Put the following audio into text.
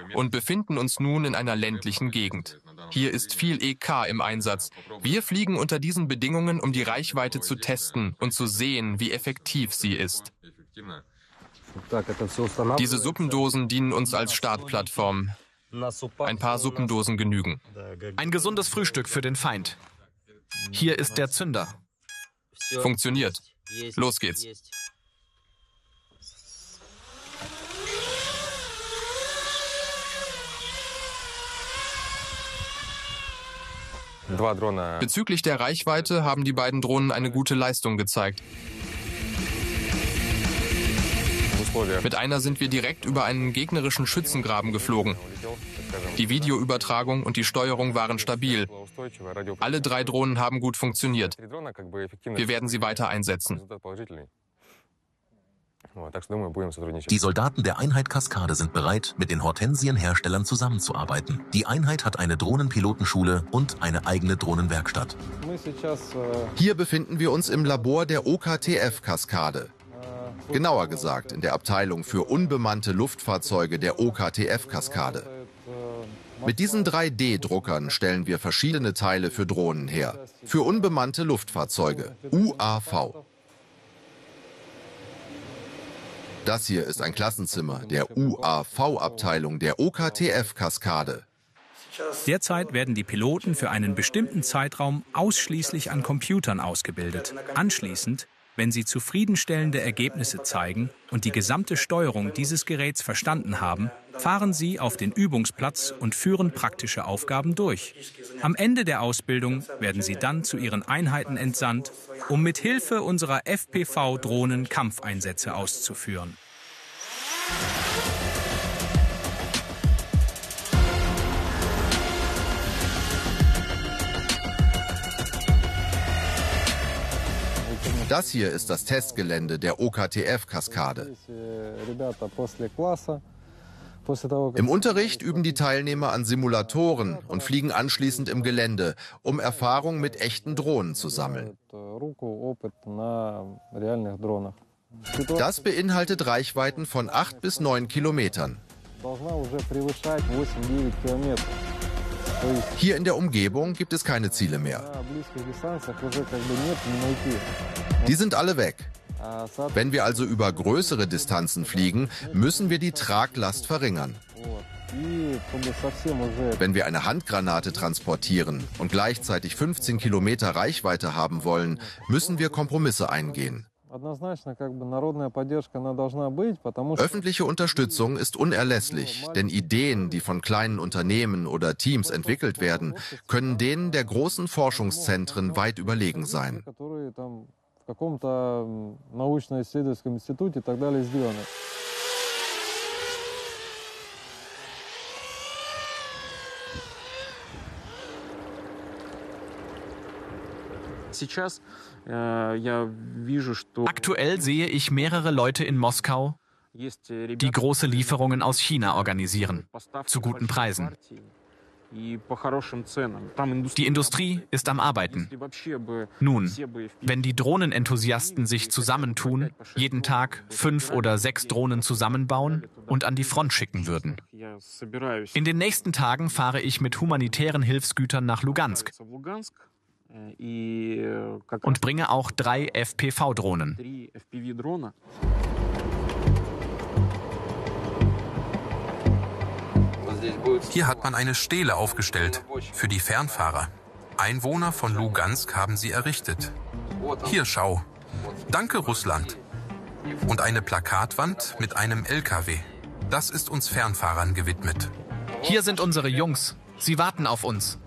und befinden uns nun in einer ländlichen Gegend. Hier ist viel EK im Einsatz. Wir fliegen unter diesen Bedingungen, um die Reichweite zu testen und zu sehen, wie effektiv sie ist. Diese Suppendosen dienen uns als Startplattform. Ein paar Suppendosen genügen. Ein gesundes Frühstück für den Feind. Hier ist der Zünder. Funktioniert. Los geht's. Bezüglich der Reichweite haben die beiden Drohnen eine gute Leistung gezeigt. Mit einer sind wir direkt über einen gegnerischen Schützengraben geflogen. Die Videoübertragung und die Steuerung waren stabil. Alle 3 Drohnen haben gut funktioniert. Wir werden sie weiter einsetzen. Die Soldaten der Einheit Kaskade sind bereit, mit den Hortensien-Herstellern zusammenzuarbeiten. Die Einheit hat eine Drohnenpilotenschule und eine eigene Drohnenwerkstatt. Hier befinden wir uns im Labor der OKTF Kaskade. Genauer gesagt in der Abteilung für unbemannte Luftfahrzeuge der OKTF Kaskade. Mit diesen 3D-Druckern stellen wir verschiedene Teile für Drohnen her. Für unbemannte Luftfahrzeuge, UAV. Das hier ist ein Klassenzimmer der UAV-Abteilung der OKTF Kaskade. Derzeit werden die Piloten für einen bestimmten Zeitraum ausschließlich an Computern ausgebildet. Anschließend, wenn sie zufriedenstellende Ergebnisse zeigen und die gesamte Steuerung dieses Geräts verstanden haben, fahren sie auf den Übungsplatz und führen praktische Aufgaben durch. Am Ende der Ausbildung werden sie dann zu ihren Einheiten entsandt, um mit Hilfe unserer FPV-Drohnen Kampfeinsätze auszuführen. Das hier ist das Testgelände der OKTF Kaskade. Im Unterricht üben die Teilnehmer an Simulatoren und fliegen anschließend im Gelände, um Erfahrung mit echten Drohnen zu sammeln. Das beinhaltet Reichweiten von 8 bis 9 Kilometern. Hier in der Umgebung gibt es keine Ziele mehr. Die sind alle weg. Wenn wir also über größere Distanzen fliegen, müssen wir die Traglast verringern. Wenn wir eine Handgranate transportieren und gleichzeitig 15 Kilometer Reichweite haben wollen, müssen wir Kompromisse eingehen. Öffentliche Unterstützung ist unerlässlich, denn Ideen, die von kleinen Unternehmen oder Teams entwickelt werden, können denen der großen Forschungszentren weit überlegen sein. Aktuell sehe ich mehrere Leute in Moskau, die große Lieferungen aus China organisieren, zu guten Preisen. Die Industrie ist am Arbeiten. Nun, wenn die Drohnenenthusiasten sich zusammentun, jeden Tag 5 oder 6 Drohnen zusammenbauen und an die Front schicken würden. In den nächsten Tagen fahre ich mit humanitären Hilfsgütern nach Lugansk und bringe auch 3 FPV-Drohnen. Hier hat man eine Stele aufgestellt für die Fernfahrer. Einwohner von Lugansk haben sie errichtet. Hier, schau. Danke, Russland. Und eine Plakatwand mit einem LKW. Das ist uns Fernfahrern gewidmet. Hier sind unsere Jungs. Sie warten auf uns.